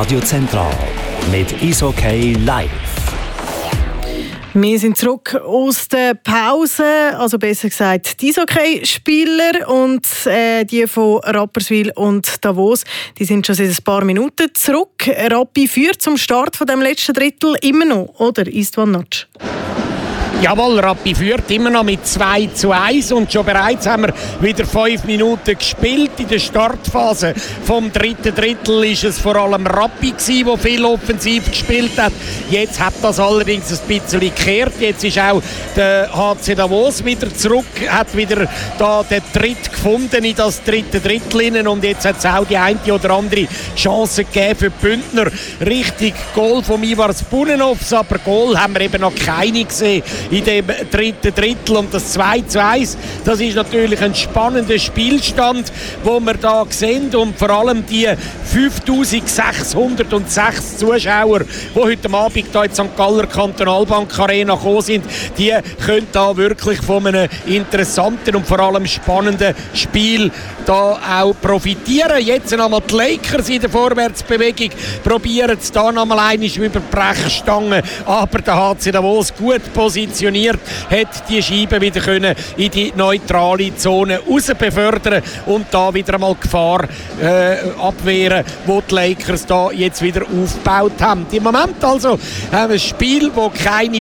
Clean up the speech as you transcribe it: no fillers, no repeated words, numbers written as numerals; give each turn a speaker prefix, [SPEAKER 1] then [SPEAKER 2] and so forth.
[SPEAKER 1] Radio Zentral mit Eishockey live.
[SPEAKER 2] Wir sind zurück aus der Pause, also besser gesagt die Eishockey-Spieler und die von Rapperswil und Davos, die sind schon seit ein paar Minuten zurück. Rappi führt zum Start von dem letzten Drittel immer noch, oder Istvan Notch?
[SPEAKER 3] Jawohl, Rappi führt immer noch mit 2:1 und schon bereits haben wir wieder 5 Minuten gespielt. In der Startphase vom dritten Drittel ist es vor allem Rappi gewesen, der viel offensiv gespielt hat. Jetzt hat das allerdings ein bisschen gekehrt. Jetzt ist auch der HC Davos wieder zurück, hat wieder da den Tritt gefunden in das dritte Drittel hinein und jetzt hat es auch die eine oder andere Chance gegeben für die Bündner. Richtig Goal von Ivars Bunenovs, aber Goal haben wir eben noch keine gesehen in dem dritten Drittel. Und das 2:1, das ist natürlich ein spannender Spielstand, wo wir da sehen. Und vor allem die 5606 Zuschauer, die heute Abend hier in die St. Galler Kantonalbank Arena gekommen sind, die können da wirklich von einem interessanten und vor allem spannenden Spiel da auch profitieren. Jetzt nochmal die Lakers in der Vorwärtsbewegung, probieren es da nochmal einmal über die Brecherstange, aber der HC Davos gut positioniert, hat die Scheibe wieder können in die neutrale Zone raus befördern und da wieder einmal Gefahr abwehren, wo die Lakers da jetzt wieder aufgebaut haben. Im Moment also haben wir ein Spiel, wo keine